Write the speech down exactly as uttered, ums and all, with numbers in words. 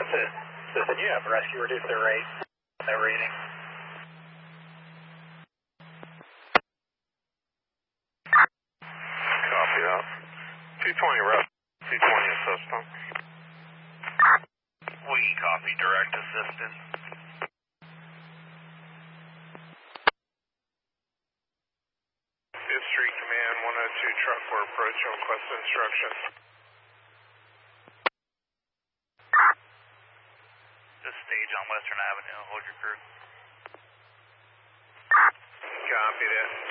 Assist. Assistant, you have rescue reduce their rate. Their reading. Copy that. two twenty rep. two twenty assist them. We copy direct assistant. Fifth Street Command one oh two truck for approach and request instructions. Just stage on Western Avenue. Hold your crew. Copy that.